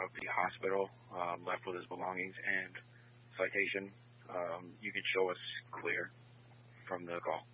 of the hospital, left with his belongings and citation. You could show us clear from the call.